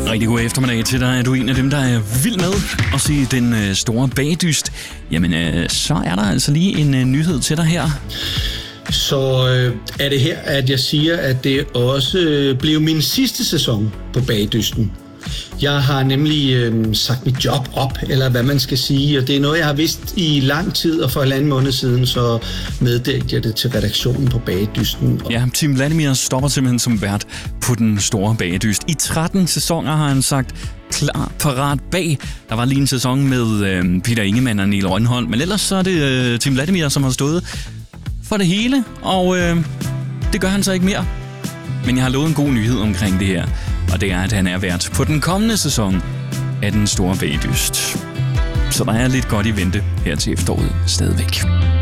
Rigtig god eftermiddag til dig. Er du en af dem, der er vild med at se den store bagdyst? Jamen, så er der altså lige en nyhed til dig her. Så er det her, at jeg siger, at det også blev min sidste sæson på bagdysten. Jeg har nemlig sagt mit job op, eller hvad man skal sige, og det er noget, jeg har vidst i lang tid, og for 1,5 måned siden, så meddelte jeg det til redaktionen på Bagedysten. Ja, Tim Vladimir stopper simpelthen som vært på den store Bagedyst. I 13 sæsoner har han sagt klar, parat, bag. Der var lige en sæson med Peter Ingemann og Niel Rønholm, men ellers så er det Tim Vladimir, som har stået for det hele, og det gør han så ikke mere. Men jeg har lovet en god nyhed omkring det her, og det er, at han er vært på den kommende sæson af den store Bagdyst. Så der er lidt godt i vente her til efteråret stadigvæk.